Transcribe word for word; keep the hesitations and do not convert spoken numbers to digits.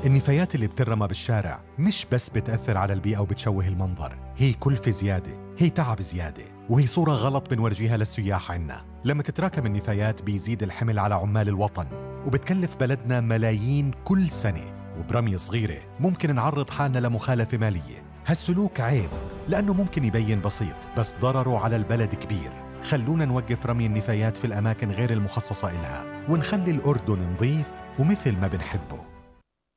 النفايات اللي بترمى بالشارع مش بس بتأثر على البيئة وبتشوه المنظر، هي كلفة زيادة، هي تعب زيادة، وهي صورة غلط بنورجيها للسياح عنا. لما تتراكم النفايات بيزيد الحمل على عمال الوطن، وبتكلف بلدنا ملايين كل سنة، وبرمية صغيرة ممكن نعرض حالنا لمخالفة مالية. هالسلوك عيب لأنه ممكن يبين بسيط بس ضرره على البلد كبير. خلونا نوقف رمي النفايات في الأماكن غير المخصصة إلها، ونخلي الأردن نظيف ومثل ما بنحبه.